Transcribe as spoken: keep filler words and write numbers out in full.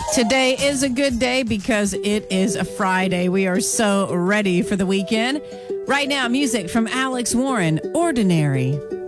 Today is a good day because it is a Friday. We are so ready for the weekend. Right now, music from Alex Warren, Ordinary.